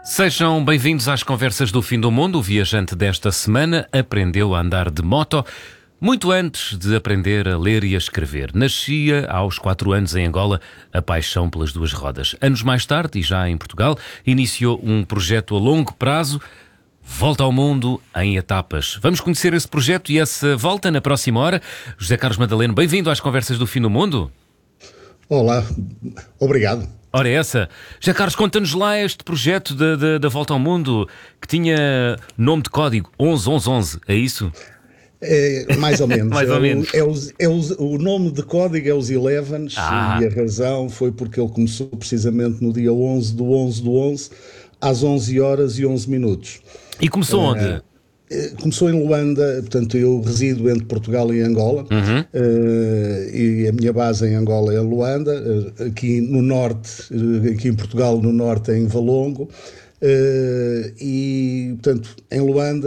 Sejam bem-vindos às Conversas do Fim do Mundo. O viajante desta semana aprendeu a andar de moto muito antes de aprender a ler e a escrever. Nascia aos 4 anos em Angola a paixão pelas duas rodas. Anos mais tarde, e já em Portugal, iniciou um projeto a longo prazo, Volta ao Mundo em etapas. Vamos conhecer esse projeto e essa volta na próxima hora. José Carlos Madaleno, bem-vindo às Conversas do Fim do Mundo. Olá, obrigado. Ora essa, José Carlos, conta-nos lá este projeto da Volta ao Mundo, que tinha nome de código 111111, é isso? É, mais ou menos. Mais ou menos. O nome de código é os Elevens, e a razão foi porque ele começou precisamente no dia 11 do 11 do 11, às 11 horas e 11 minutos. E começou onde? Começou em Luanda, portanto eu resido entre Portugal e Angola, e a minha base em Angola é Luanda, aqui no norte, aqui em Portugal no norte é em Valongo, e portanto em Luanda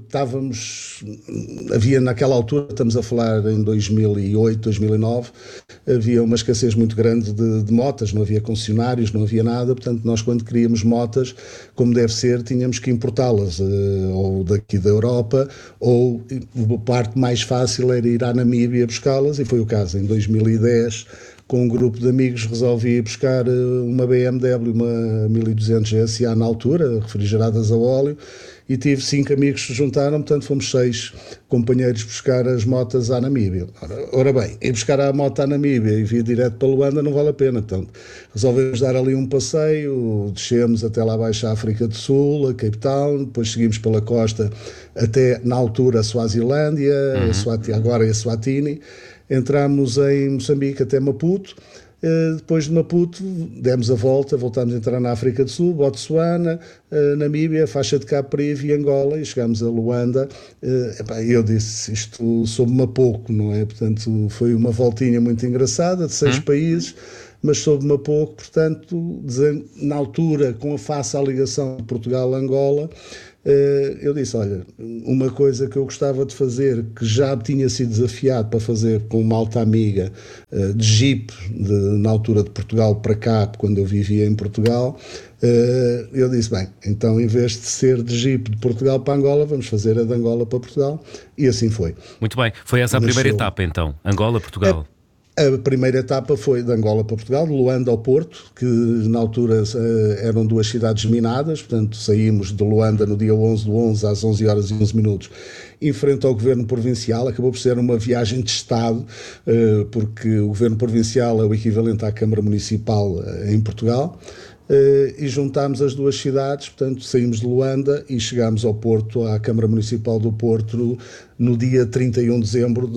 havia naquela altura, estamos a falar em 2008, 2009, havia uma escassez muito grande de motas, não havia concessionários, não havia nada, portanto nós quando queríamos motas, como deve ser, tínhamos que importá-las, ou daqui da Europa, ou a parte mais fácil era ir à Namíbia buscá-las, e foi o caso. Em 2010, com um grupo de amigos, resolvi ir buscar uma BMW, uma 1200 GSA na altura, refrigeradas a óleo, e tive 5 amigos que se juntaram, portanto fomos 6 companheiros buscar as motas à Namíbia. Ora bem, ir buscar a moto à Namíbia e vir direto para Luanda não vale a pena, portanto resolvemos dar ali um passeio, descemos até lá abaixo à África do Sul, a Cape Town, depois seguimos pela costa até, na altura, a Suazilândia, agora é a Eswatini, entramos em Moçambique até Maputo. Depois de Maputo demos a volta, voltámos a entrar na África do Sul, Botsuana, Namíbia, faixa de Cabo Privo e Angola, e chegámos a Luanda. Eu disse, isto soube-me a pouco, não é? Portanto, foi uma voltinha muito engraçada, de 6 países, mas soube-me a pouco, portanto, na altura, com a face à ligação de Portugal-Angola, eu disse, olha, uma coisa que eu gostava de fazer, que já tinha sido desafiado para fazer com uma alta amiga de Jeep, na altura de Portugal para cá, quando eu vivia em Portugal, eu disse, bem, então em vez de ser de Jeep de Portugal para Angola, vamos fazer a de Angola para Portugal, e assim foi. Muito bem, foi essa a primeira etapa então, Angola-Portugal. A primeira etapa foi de Angola para Portugal, de Luanda ao Porto, que na altura eram 2 cidades minadas, portanto saímos de Luanda no dia 11 do 11 às 11 horas e 11 minutos, em frente ao Governo Provincial. Acabou por ser uma viagem de Estado, porque o Governo Provincial é o equivalente à Câmara Municipal em Portugal. E juntámos as 2 cidades, portanto saímos de Luanda e chegámos ao Porto, à Câmara Municipal do Porto, no dia 31 de dezembro de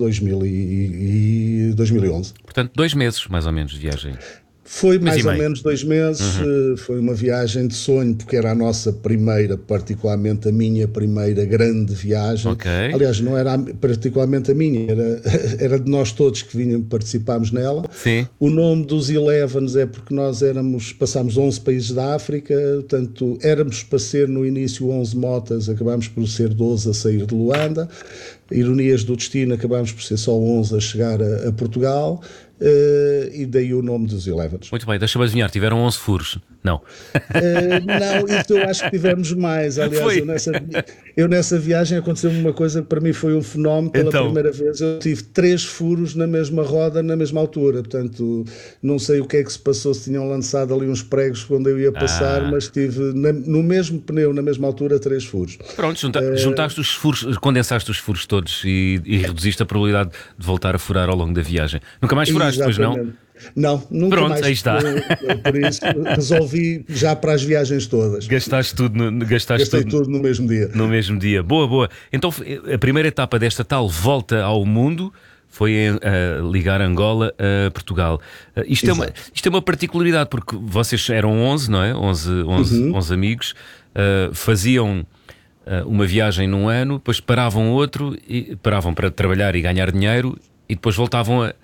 2011. Portanto, 2 meses mais ou menos de viagem. Foi mais ou menos 2 meses, foi uma viagem de sonho, porque era a nossa primeira, particularmente a minha primeira grande viagem. Okay. Aliás, não era particularmente a minha, era de nós todos que participámos nela. Sim. O nome dos Elevens é porque nós passámos 11 países da África, portanto, éramos para ser no início 11 motas, acabámos por ser 12 a sair de Luanda. Ironias do destino, acabámos por ser só 11 a chegar a Portugal. E daí o nome dos Elevens. Muito bem, deixa-me adivinhar, tiveram 11 furos? Não. Não, isso eu acho que tivemos mais. Aliás, eu nessa viagem aconteceu-me uma coisa que para mim foi um fenómeno. Pela primeira vez eu tive 3 furos na mesma roda, na mesma altura. Portanto, não sei o que é que se passou, se tinham lançado ali uns pregos quando eu ia passar, mas tive no mesmo pneu, na mesma altura, 3 furos. Pronto, juntaste os furos, condensaste os furos todos e reduziste a probabilidade de voltar a furar ao longo da viagem. Nunca mais furaste, pois não? Não, nunca Pronto, mais. Aí está. Por isso resolvi já para as viagens todas. Gastei tudo no mesmo dia. No mesmo dia. Boa, boa. Então a primeira etapa desta tal volta ao mundo foi ligar Angola a Portugal. Isto é uma particularidade, porque vocês eram 11, não é? 11 amigos, faziam uma viagem num ano, depois paravam outro, paravam para trabalhar e ganhar dinheiro, e depois voltavam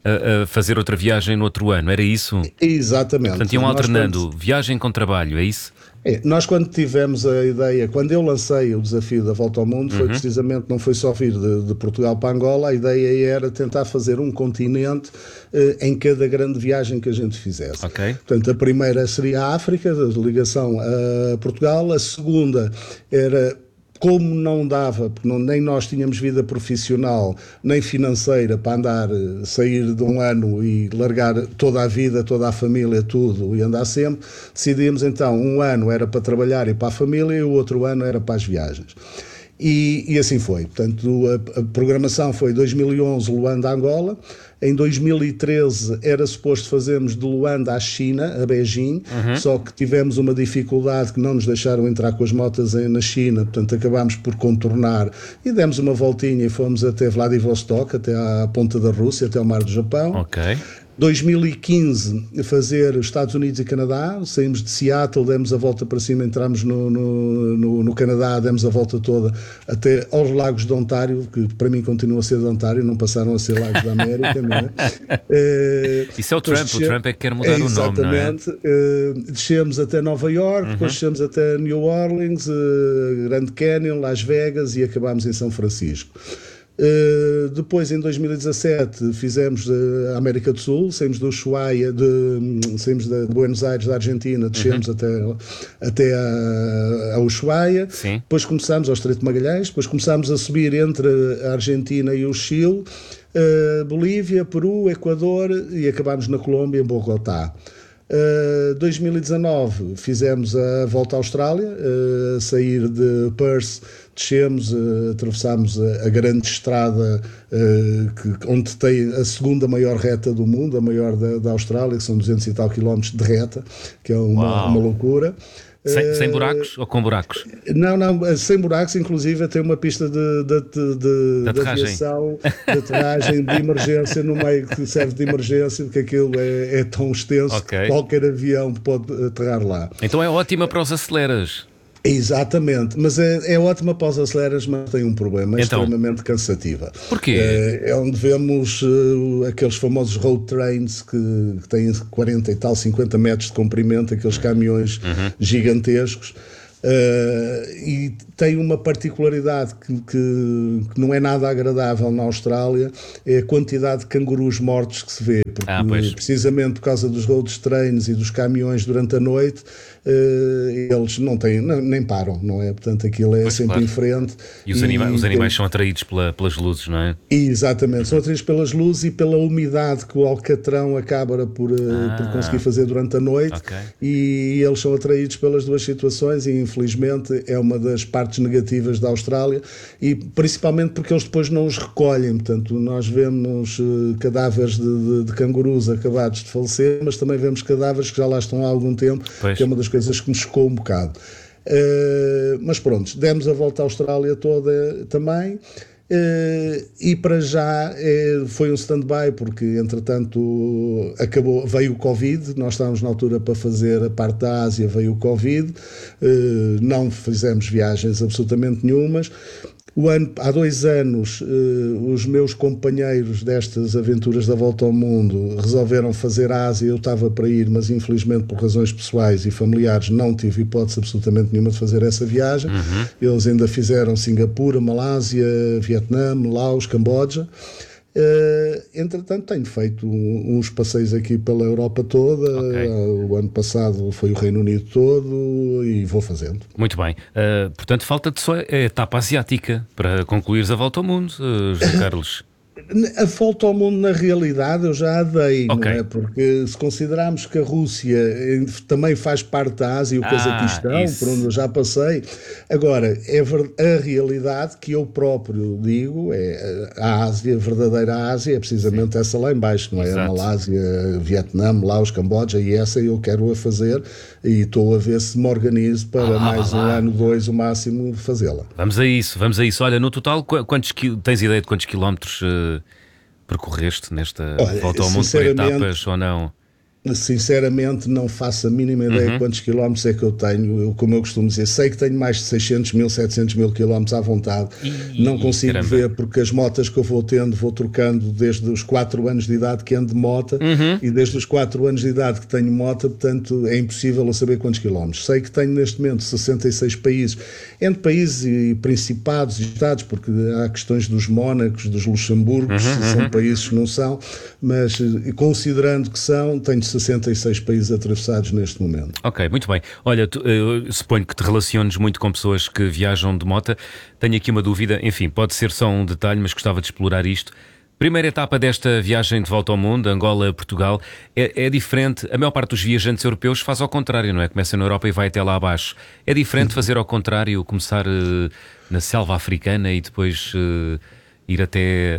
a fazer outra viagem no outro ano, era isso? Exatamente. Portanto, iam alternando viagem com trabalho, é isso? Nós quando tivemos a ideia, quando eu lancei o desafio da Volta ao Mundo, foi precisamente, não foi só vir de Portugal para Angola, a ideia era tentar fazer um continente em cada grande viagem que a gente fizesse. Ok. Portanto, a primeira seria a África, a ligação a Portugal, a segunda era... Como não dava, porque nem nós tínhamos vida profissional nem financeira para andar, sair de um ano e largar toda a vida, toda a família, tudo e andar sempre, decidimos então, um ano era para trabalhar e para a família e o outro ano era para as viagens. E assim foi. Portanto, a programação foi 2011 Luanda, Angola. Em 2013 era suposto fazermos de Luanda à China, a Beijing, só que tivemos uma dificuldade que não nos deixaram entrar com as motas na China, portanto acabámos por contornar e demos uma voltinha e fomos até Vladivostok, até à ponta da Rússia, até ao Mar do Japão. Ok. 2015 fazer Estados Unidos e Canadá, saímos de Seattle, demos a volta para cima, entramos no Canadá, demos a volta toda até aos Lagos de Ontário, que para mim continua a ser de Ontário, não passaram a ser Lagos da América, não é? Isso é o Trump é que quer mudar o nome, não é? Exatamente, descemos até Nova York, depois descemos até New Orleans, Grand Canyon, Las Vegas e acabámos em São Francisco. Depois em 2017 fizemos a América do Sul, saímos do Ushuaia, saímos de Buenos Aires, da Argentina, descemos até a Ushuaia. Sim. Depois começámos ao Estreito de Magalhães, depois começámos a subir entre a Argentina e o Chile, Bolívia, Peru, Equador e acabámos na Colômbia, em Bogotá. 2019 fizemos a volta à Austrália, sair de Perth, descemos, atravessámos a grande estrada onde tem a segunda maior reta do mundo, a maior da Austrália, que são 200 e tal quilómetros de reta, que é uma loucura. Sem buracos ou com buracos? Não, sem buracos, inclusive tem uma pista de aviação, de aterragem de emergência no meio, que serve de emergência, porque aquilo é tão extenso que qualquer avião pode aterrar lá. Então é ótima para os aceleras. Exatamente, mas é ótima para os aceleras, mas tem um problema, é extremamente cansativa. Porquê? É onde vemos aqueles famosos road trains que têm 40 e tal, 50 metros de comprimento, aqueles caminhões gigantescos. E tem uma particularidade que não é nada agradável na Austrália, é a quantidade de cangurus mortos que se vê, porque precisamente por causa dos road trains e dos caminhões durante a noite, eles não têm, nem param, não é? Portanto, aquilo é sempre em frente. E os animais são atraídos pelas luzes, não é? Exatamente, são atraídos pelas luzes e pela umidade que o alcatrão acaba por conseguir fazer durante a noite, e eles são atraídos pelas duas situações, e infelizmente é uma das partes negativas da Austrália, e principalmente porque eles depois não os recolhem. Portanto, nós vemos cadáveres de cangurus acabados de falecer, mas também vemos cadáveres que já lá estão há algum tempo, que é uma das coisas que me chocou um bocado. Mas pronto, demos a volta à Austrália toda também. E para já foi um stand-by, porque entretanto veio o Covid, nós estávamos na altura para fazer a parte da Ásia, veio o Covid, não fizemos viagens absolutamente nenhumas. Há 2 anos, os meus companheiros destas aventuras da Volta ao Mundo resolveram fazer a Ásia. Eu estava para ir, mas infelizmente por razões pessoais e familiares não tive hipótese absolutamente nenhuma de fazer essa viagem. Eles ainda fizeram Singapura, Malásia, Vietnã, Laos, Camboja. Entretanto tenho feito uns passeios aqui pela Europa toda. O ano passado foi o Reino Unido todo e vou fazendo. Muito bem, portanto falta-te só a etapa asiática para concluires a Volta ao Mundo, João Carlos. A volta ao mundo, na realidade, eu já a dei, não é? Porque se considerarmos que a Rússia também faz parte da Ásia e o Cazaquistão, por onde eu já passei. Agora, a realidade que eu próprio digo é a Ásia, a verdadeira Ásia, é precisamente essa lá em baixo, não é? A Malásia, Vietnã, Laos, Camboja, e essa eu quero a fazer, e estou a ver se me organizo para mais um ano, 2, o máximo, fazê-la. Vamos a isso. Olha, no total, tens ideia de quantos quilómetros percorreste nesta volta ao mundo por etapas ou não? Sinceramente, não faço a mínima ideia quantos quilómetros é que eu tenho. Como eu costumo dizer, sei que tenho mais de 600 mil, 700 mil quilómetros à vontade. Não consigo ver, porque as motas que eu vou tendo, vou trocando desde os 4 anos de idade que ando de moto, e desde os 4 anos de idade que tenho moto, portanto é impossível eu saber quantos quilómetros. Sei que tenho neste momento 66 países, entre países e principados e estados, porque há questões dos Mónacos, dos Luxemburgos, são países que não são, mas considerando que são, tenho 66 países atravessados neste momento. Ok, muito bem. Olha, eu suponho que te relaciones muito com pessoas que viajam de moto. Tenho aqui uma dúvida, enfim, pode ser só um detalhe, mas gostava de explorar isto. Primeira etapa desta viagem de volta ao mundo, Angola-Portugal, é diferente. A maior parte dos viajantes europeus faz ao contrário, não é? Começa na Europa e vai até lá abaixo. É diferente fazer ao contrário, começar na selva africana e depois... Ir até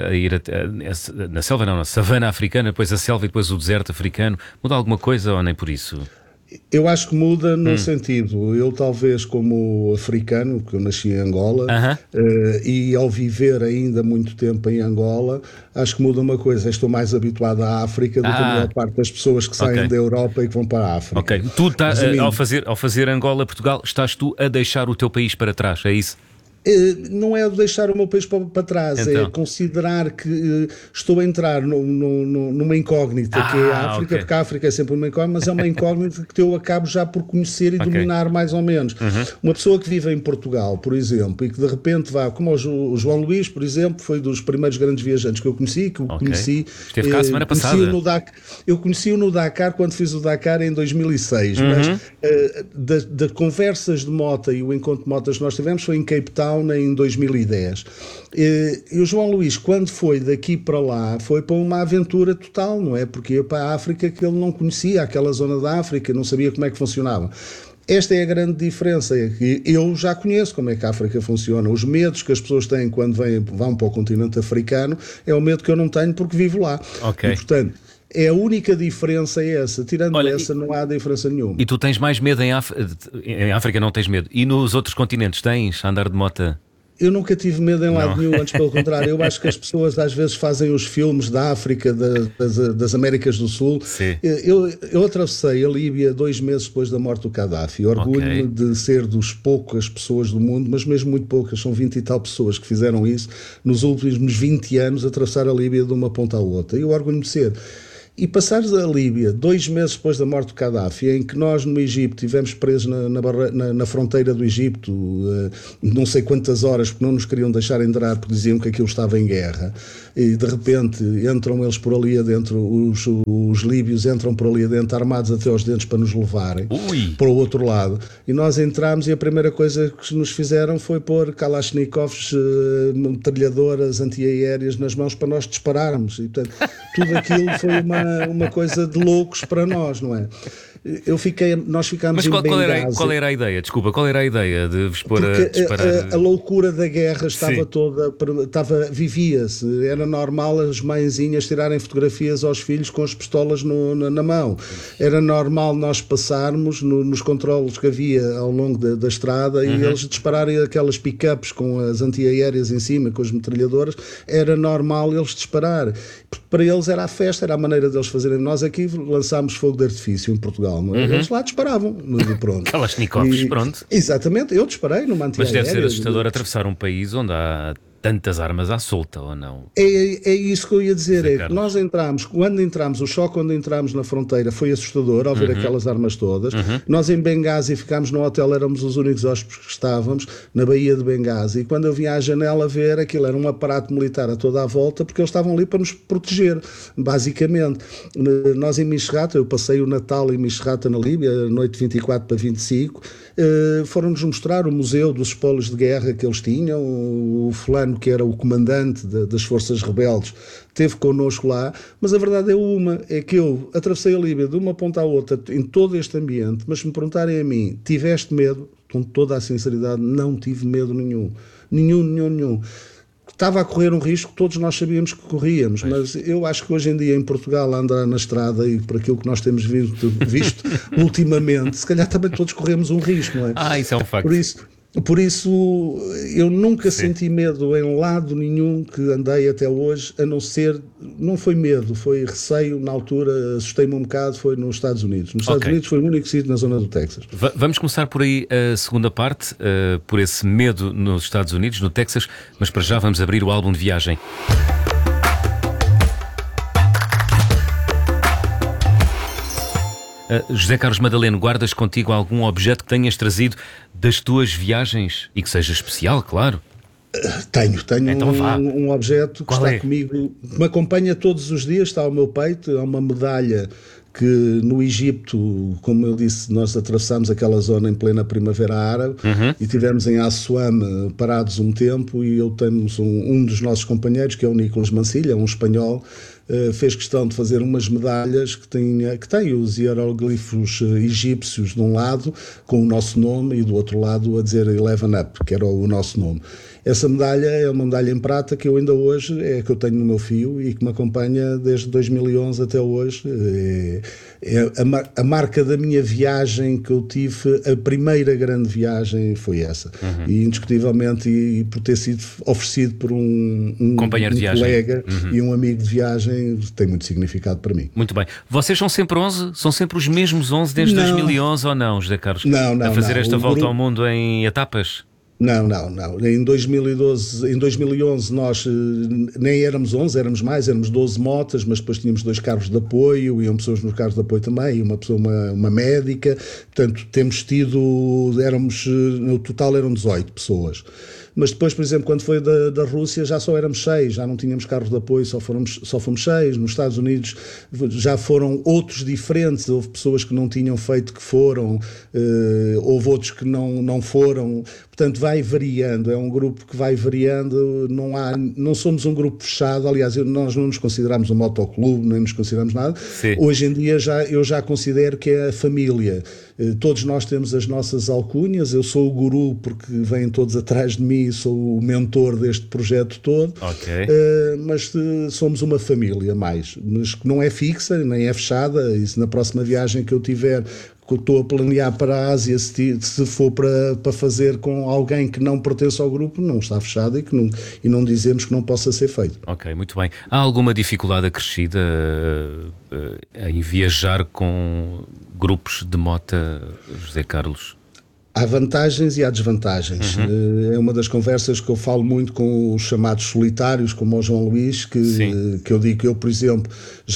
na selva, não, na savana africana, depois a selva e depois o deserto africano. Muda alguma coisa ou nem por isso? Eu acho que muda num sentido. Eu talvez como africano, porque eu nasci em Angola, e ao viver ainda muito tempo em Angola, acho que muda uma coisa. Estou mais habituado à África do que a maior parte das pessoas que saem da Europa e que vão para a África. Ok, tu ao fazer Angola-Portugal, estás tu a deixar o teu país para trás, é isso? Não é deixar o meu país para trás, então. É considerar que estou a entrar numa incógnita que é a África, porque a África é sempre uma incógnita, mas é uma incógnita que eu acabo já por conhecer e dominar mais ou menos. Uma pessoa que vive em Portugal, por exemplo, e que de repente vá, como o João Luís, por exemplo, foi dos primeiros grandes viajantes que eu conheci, esteve cá a semana passada. Eu conheci-o no Dakar quando fiz o Dakar em 2006, mas das conversas de moto e o encontro de motas que nós tivemos foi em Cape Town em 2010. E o João Luís, quando foi daqui para lá, foi para uma aventura total, não é? Porque ia para a África que ele não conhecia, aquela zona da África, não sabia como é que funcionava. Esta é a grande diferença, é que eu já conheço como é que a África funciona. Os medos que as pessoas têm quando vão para o continente africano é o medo que eu não tenho porque vivo lá. Okay. E, portanto, a única diferença é essa. Tirando essa, não há diferença nenhuma. E tu tens mais medo em África não tens medo. E nos outros continentes tens a andar de moto? Eu nunca tive medo em lado nenhum, antes pelo contrário. Eu acho que as pessoas às vezes fazem os filmes da África, das Américas do Sul. Sim. Eu atravessei a Líbia 2 meses depois da morte do Gaddafi. Orgulho-me de ser dos poucas pessoas do mundo, mas mesmo muito poucas, são 20 e tal pessoas que fizeram isso nos últimos 20 anos, atravessar a Líbia de uma ponta à outra. Eu orgulho-me de ser. E passares a Líbia 2 meses depois da morte do Gaddafi, em que nós no Egito estivemos presos na fronteira do Egito não sei quantas horas, porque não nos queriam deixar entrar porque diziam que aquilo estava em guerra, e de repente entram eles por ali adentro, os líbios entram por ali adentro armados até aos dentes para nos levarem para o outro lado, e nós entramos e a primeira coisa que nos fizeram foi pôr Kalashnikovs, metralhadoras antiaéreas nas mãos para nós dispararmos, e portanto tudo aquilo foi uma coisa de loucos para nós, não é? Nós ficámos em Benghazi. Mas qual era a ideia? Desculpa, qual era a ideia de vos pôr a disparar? A loucura da guerra estava vivia-se. Era normal as mãezinhas tirarem fotografias aos filhos com as pistolas na mão. Era normal nós passarmos nos controlos que havia ao longo da estrada e eles dispararem aquelas pick-ups com as antiaéreas em cima, com as metralhadoras. Era normal eles disparar. Para eles era a festa, era a maneira deles fazerem. Nós aqui lançámos fogo de artifício em Portugal. Eles lá disparavam. Pronto. Kalashnikovs, pronto. Exatamente, eu disparei numa antiaérea. Mas deve ser assustador atravessar um país onde há tantas armas à solta, ou não? É isso que eu ia dizer. É que nós entramos, o choque quando entramos na fronteira foi assustador ao ver aquelas armas todas. Nós em Benghazi ficámos no hotel, éramos os únicos hóspedes que estávamos na Baía de Benghazi, e quando eu vinha à janela ver, aquilo era um aparato militar a toda a volta, porque eles estavam ali para nos proteger, basicamente. Nós em Misrata, eu passei o Natal em Misrata na Líbia, noite de 24 para 25, foram-nos mostrar o museu dos espólios de guerra que eles tinham. O fulano que era o comandante das forças rebeldes esteve connosco lá, mas a verdade é que eu atravessei a Líbia de uma ponta à outra em todo este ambiente, mas se me perguntarem a mim, tiveste medo? Com toda a sinceridade, não tive medo nenhum. Estava a correr um risco, todos nós sabíamos que corríamos, mas eu acho que hoje em dia em Portugal, andar na estrada e por aquilo que nós temos visto ultimamente, se calhar também todos corremos um risco, não é? Isso é um facto. Por isso, Por isso, eu nunca Sim. senti medo em lado nenhum que andei até hoje, a não ser, não foi medo, foi receio. Na altura, assustei-me um bocado, foi nos Estados Unidos. Nos Estados Ok. Unidos foi o único sítio na zona do Texas. Vamos começar por aí a segunda parte, por esse medo nos Estados Unidos, no Texas, mas para já vamos abrir o álbum de viagem. José Carlos Madaleno, guardas contigo algum objeto que tenhas trazido das tuas viagens e que seja especial, claro? Tenho Então vá. um objeto que Qual está é? comigo, que me acompanha todos os dias, está ao meu peito, é uma medalha que no Egito, como eu disse, nós atravessámos aquela zona em plena primavera árabe e tivemos em Assuame parados um tempo e eu temos um dos nossos companheiros, que é o Nicolas Mancilha, um espanhol, fez questão de fazer umas medalhas que tem os hieroglifos egípcios de um lado com o nosso nome e do outro lado a dizer Eleven Up, que era o nosso nome. Essa medalha é uma medalha em prata que eu ainda hoje é que eu tenho no meu fio e que me acompanha desde 2011 até hoje. A marca da minha viagem que eu tive, a primeira grande viagem foi essa. E indiscutivelmente, e por ter sido oferecido por um Companheiro de viagem. colega e um amigo de viagem, tem muito significado para mim. Muito bem. Vocês são sempre 11? São sempre os mesmos 11 desde Não. 2011 ou não, José Carlos? Não. A fazer esta O volta grupo... ao mundo em etapas? Não. Em 2012, em 2011 nós nem éramos 11, éramos mais, éramos 12 motas, mas depois tínhamos 2 carros de apoio, iam pessoas nos carros de apoio também, e uma médica. Portanto, temos tido, no total eram 18 pessoas. Mas depois, por exemplo, quando foi da Rússia já só éramos 6, já não tínhamos carros de apoio, só fomos 6. Nos Estados Unidos já foram outros diferentes, houve pessoas que não tinham feito que foram, houve outros que não foram, portanto vai variando, é um grupo que vai variando, não somos um grupo fechado, aliás nós não nos consideramos um motoclube, nem nos consideramos nada. Sim. Hoje em dia eu já considero que é a família. Todos nós temos as nossas alcunhas, eu sou o guru porque vêm todos atrás de mim, sou o mentor deste projeto todo, mas somos uma família mais, mas que não é fixa, nem é fechada, e se na próxima viagem que eu tiver, que eu estou a planear para a Ásia, se for para fazer com alguém que não pertence ao grupo, não está fechado e não dizemos que não possa ser feito. Ok, muito bem. Há alguma dificuldade acrescida em viajar com grupos de mota, José Carlos? Há vantagens e há desvantagens. É uma das conversas que eu falo muito com os chamados solitários, como o João Luís, que eu digo que eu, por exemplo,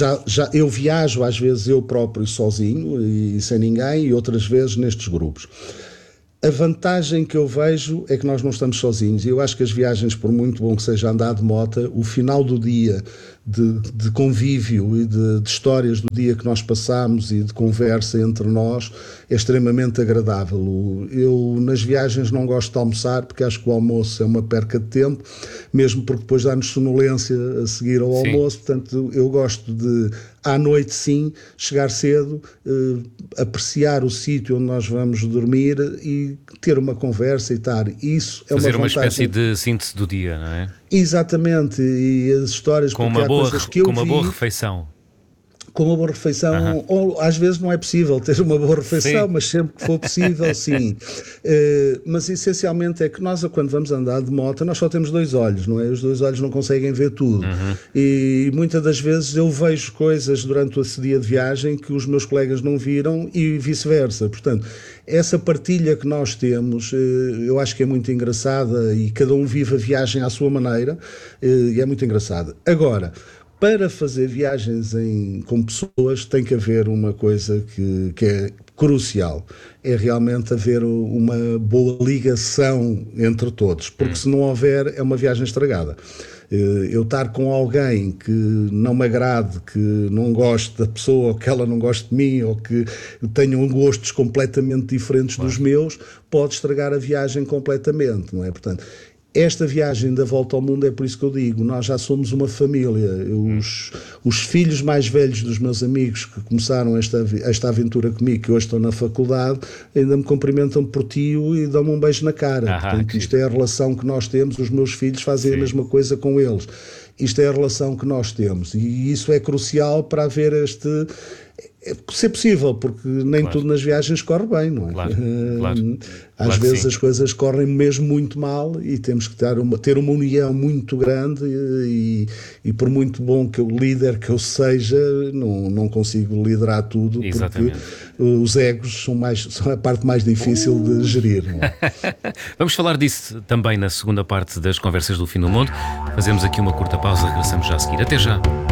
eu viajo às vezes eu próprio sozinho e sem ninguém, e outras vezes nestes grupos. A vantagem que eu vejo é que nós não estamos sozinhos, e eu acho que as viagens, por muito bom que seja andar de moto, o final do dia de convívio e de histórias do dia que nós passamos e de conversa entre nós é extremamente agradável. Eu nas viagens não gosto de almoçar porque acho que o almoço é uma perca de tempo, mesmo porque depois dá-nos sonolência a seguir ao almoço, portanto eu gosto de à noite sim, chegar cedo, apreciar o sítio onde nós vamos dormir e ter uma conversa e estar. Isso é fazer uma espécie de síntese do dia, não é? Exatamente, e as histórias com uma boa refeição. Com uma boa refeição, ou às vezes não é possível ter uma boa refeição, mas sempre que for possível, sim. Mas essencialmente é que nós, quando vamos andar de moto, nós só temos 2 olhos, não é? Os 2 olhos não conseguem ver tudo. E muitas das vezes eu vejo coisas durante esse dia de viagem que os meus colegas não viram e vice-versa. Portanto, essa partilha que nós temos, eu acho que é muito engraçada e cada um vive a viagem à sua maneira, e é muito engraçada. Agora, para fazer viagens com pessoas tem que haver uma coisa que é crucial, é realmente haver uma boa ligação entre todos, porque se não houver é uma viagem estragada. Eu estar com alguém que não me agrade, que não goste da pessoa, ou que ela não goste de mim, ou que tenham gostos completamente diferentes dos meus, pode estragar a viagem completamente, não é? Portanto, esta viagem da volta ao mundo é por isso que eu digo, nós já somos uma família. Os filhos mais velhos dos meus amigos que começaram esta aventura comigo, que hoje estão na faculdade, ainda me cumprimentam por tio e dão-me um beijo na cara. Portanto, isto é a relação que nós temos, os meus filhos fazem a mesma coisa com eles. Isto é a relação que nós temos e isso é crucial para haver É ser possível, porque nem Claro. tudo nas viagens corre bem, não é? Claro, claro. Às Claro que vezes sim. as coisas correm mesmo muito mal e temos que ter uma união muito grande e por muito bom que o líder que eu seja, não consigo liderar tudo, porque Exatamente. os egos são a parte mais difícil de gerir, não é? Vamos falar disso também na segunda parte das Conversas do Fim do Mundo. Fazemos aqui uma curta pausa, regressamos já a seguir. Até já.